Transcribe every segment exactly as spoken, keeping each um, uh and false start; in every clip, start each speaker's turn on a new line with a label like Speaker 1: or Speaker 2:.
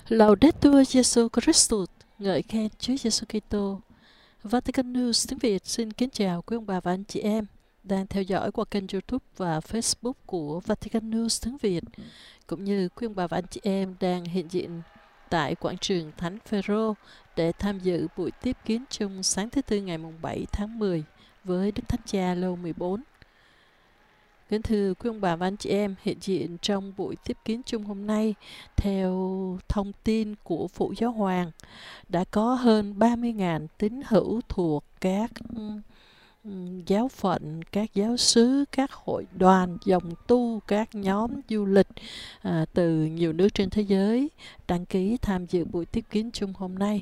Speaker 1: Laudetur Jesu Christus, ngợi khen Chúa Giêsu Kitô. Vatican News tiếng Việt xin kính chào quý ông bà và anh chị em đang theo dõi qua kênh YouTube và Facebook của Vatican News tiếng Việt, cũng như quý ông bà và anh chị em đang hiện diện tại quảng trường Thánh Phêrô để tham dự buổi tiếp kiến chung sáng thứ Tư ngày bảy tháng mười với Đức Thánh Cha Lô mười bốn. Kính thưa quý ông bà và anh chị em, hiện diện trong buổi tiếp kiến chung hôm nay, theo thông tin của Phụ Giáo Hoàng, đã có hơn ba mươi nghìn tín hữu thuộc các um, giáo phận, các giáo xứ, các hội đoàn, dòng tu, các nhóm du lịch à, từ nhiều nước trên thế giới đăng ký tham dự buổi tiếp kiến chung hôm nay.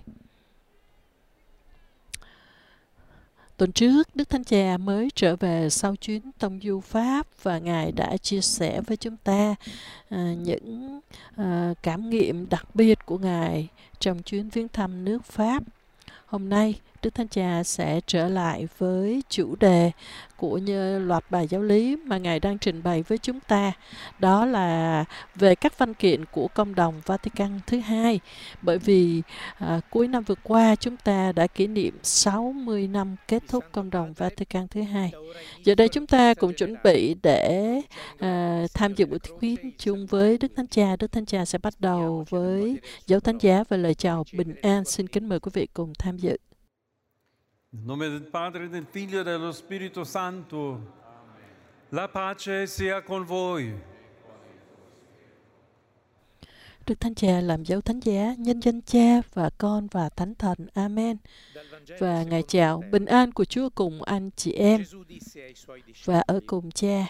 Speaker 1: Tuần trước, Đức Thánh Cha mới trở về sau chuyến tông du Pháp và Ngài đã chia sẻ với chúng ta à, những à, cảm nghiệm đặc biệt của Ngài trong chuyến viếng thăm nước Pháp. Hôm nay, Đức Thánh Cha sẽ trở lại với chủ đề của như loạt bài giáo lý mà Ngài đang trình bày với chúng ta. Đó là về các văn kiện của Công đồng Vatican thứ hai. Bởi vì à, cuối năm vừa qua chúng ta đã kỷ niệm sáu mươi năm kết thúc Công đồng Vatican thứ hai. Giờ đây chúng ta cùng chuẩn bị để à, tham dự buổi tiếp kiến chung với Đức Thánh Cha. Đức Thánh Cha sẽ bắt đầu với dấu thánh giá và lời chào bình an. Xin kính mời quý vị cùng tham dự.
Speaker 2: In nome del Padre, del Figlio e dello Spirito Santo. La pace sia con voi.
Speaker 1: Đức Thánh Cha làm dấu thánh giá, nhân danh Cha và Con và Thánh Thần. Amen. Và Ngài chào, bình an của Chúa cùng anh chị em và ở cùng Cha.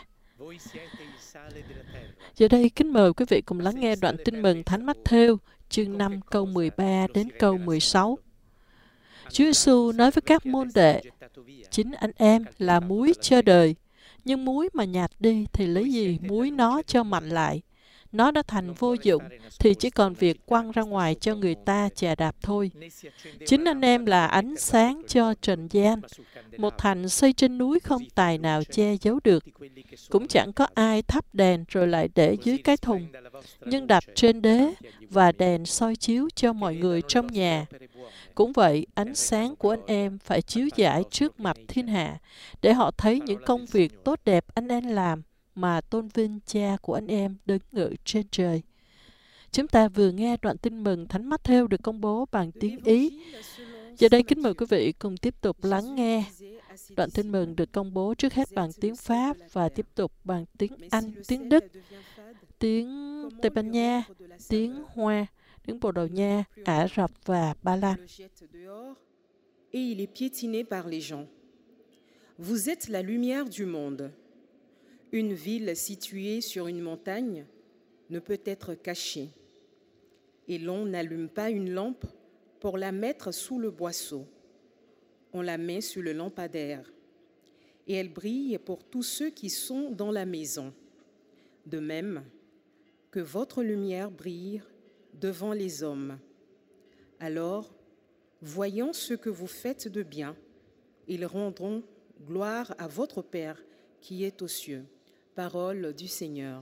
Speaker 1: Giờ đây kính mời quý vị cùng lắng nghe đoạn tin mừng Thánh Mát-thêu, chương năm câu mười ba đến câu mười sáu. Chúa Giêsu nói với các môn đệ: chính anh em là muối cho đời, nhưng muối mà nhạt đi thì lấy gì muối nó cho mặn lại? Nó đã thành vô dụng thì chỉ còn việc quăng ra ngoài cho người ta chà đạp thôi. Chính anh em là ánh sáng cho trần gian. Một thành xây trên núi không tài nào che giấu được. Cũng chẳng có ai thắp đèn rồi lại để dưới cái thùng, nhưng đặt trên đế và đèn soi chiếu cho mọi người trong nhà. Cũng vậy, ánh sáng của anh em phải chiếu rải trước mặt thiên hạ, để họ thấy những công việc tốt đẹp anh em làm, mà tôn vinh Cha của anh em đứng ngự trên trời. Chúng ta vừa nghe đoạn tin mừng Thánh Mát-thêu được công bố bằng tiếng Ý. Giờ đây kính mời quý vị cùng tiếp tục lắng nghe. Đoạn tin mừng được công bố trước hết bằng tiếng Pháp và tiếp tục bằng tiếng Anh, tiếng Đức, tiếng Tây Ban Nha, tiếng Hoa, tiếng Bồ Đào Nha, Ả Rập và Ba Lan.
Speaker 3: Et il est piétiné par les gens. Vous êtes la lumière du monde. Une ville située sur une montagne ne peut être cachée. Et l'on n'allume pas une lampe pour la mettre sous le boisseau. On la met sous le lampadaire. Et elle brille pour tous ceux qui sont dans la maison. De même que votre lumière brille devant les hommes. Alors, voyant ce que vous faites de bien, ils rendront gloire à votre Père qui est aux cieux. Parole du Seigneur.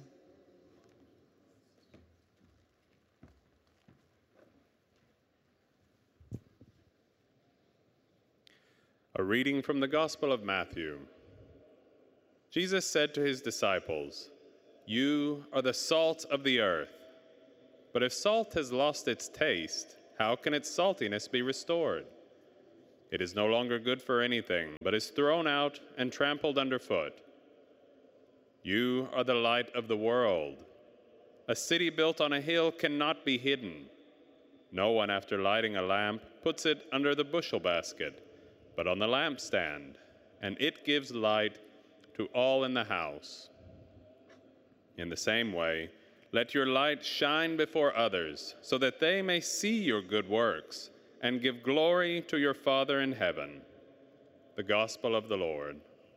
Speaker 4: A reading from the Gospel of Matthew. Jesus said to his disciples, "You are the salt of the earth. But if salt has lost its taste, how can its saltiness be restored? It is no longer good for anything, but is thrown out and trampled underfoot. You are the light of the world. A city built on a hill cannot be hidden. No one, after lighting a lamp, puts it under the bushel basket, but on the lampstand, and it gives light to all in the house. In the same way, let your light shine before others, so that they may see your good works and give glory to your Father in heaven." The Gospel of the Lord.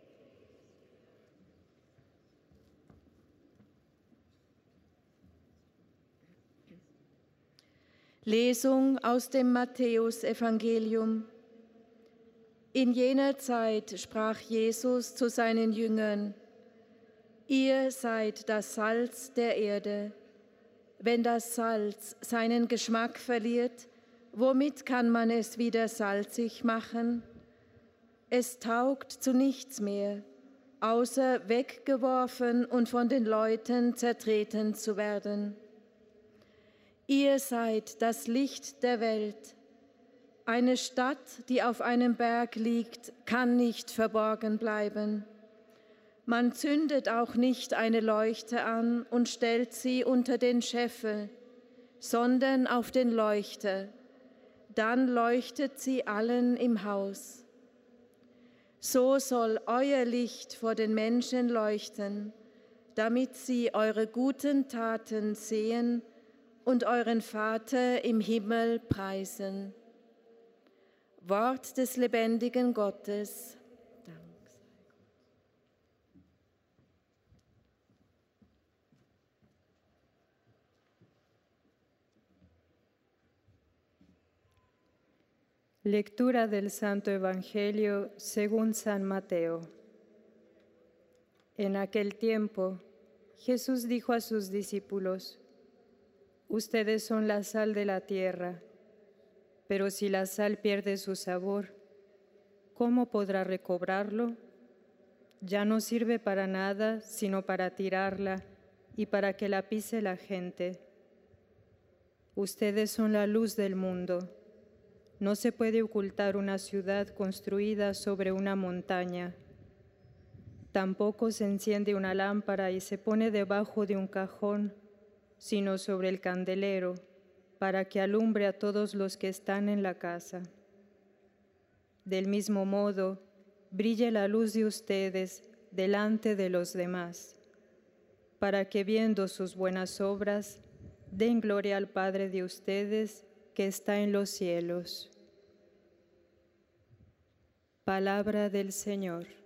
Speaker 5: Lesung aus dem Matthäusevangelium. In jener Zeit sprach Jesus zu seinen Jüngern: Ihr seid das Salz der Erde. wenn das Salz seinen Geschmack verliert, womit kann man es wieder salzig machen? Es taugt zu nichts mehr, außer weggeworfen und von den Leuten zertreten zu werden. Ihr seid das Licht der Welt. Eine Stadt, die auf einem Berg liegt, kann nicht verborgen bleiben. Man zündet auch nicht eine Leuchte an und stellt sie unter den Scheffel, sondern auf den Leuchter. Dann leuchtet sie allen im Haus. So soll euer Licht vor den Menschen leuchten, damit sie eure guten Taten sehen und euren Vater im Himmel preisen. Wort des lebendigen Gottes. Dank sei Gott.
Speaker 6: Lectura del Santo Evangelio según San Mateo. En aquel tiempo, Jesús dijo a sus discípulos: Ustedes son la sal de la tierra, pero si la sal pierde su sabor, ¿cómo podrá recobrarlo? Ya no sirve para nada sino para tirarla y para que la pise la gente. Ustedes son la luz del mundo. No se puede ocultar una ciudad construida sobre una montaña. Tampoco se enciende una lámpara y se pone debajo de un cajón, sino sobre el candelero, para que alumbre a todos los que están en la casa. Del mismo modo, brille la luz de ustedes delante de los demás, para que viendo sus buenas obras, den gloria al Padre de ustedes que está en los cielos. Palabra del Señor.